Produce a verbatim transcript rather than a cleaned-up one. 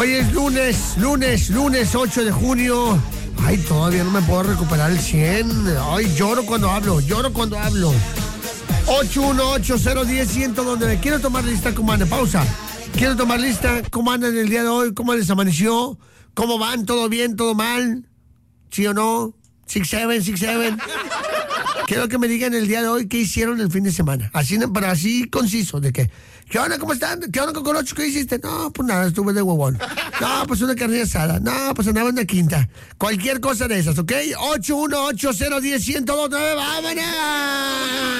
Hoy es lunes, lunes, lunes ocho de junio. Ay, todavía no me puedo recuperar el cien. Ay, lloro cuando hablo, lloro cuando hablo. ocho uno ocho cero uno cero cien, donde me quiero tomar lista, ¿cómo anda? Pausa. Quiero tomar lista, ¿cómo andan el día de hoy? ¿Cómo les amaneció? ¿Cómo van? ¿Todo bien? ¿Todo mal? ¿Sí o no? Six, seven, six, seven. Quiero que me digan el día de hoy qué hicieron el fin de semana. Así, pero así conciso, de que, ¿qué onda? ¿Cómo están? ¿Qué onda, Cocorocho? ¿Qué hiciste? No, pues nada, estuve de huevón. No, pues una carne asada. No, pues andaba en la quinta. Cualquier cosa de esas, ¿ok? ocho uno ocho cero uno cero cien, todo nueve, ¡vámonos!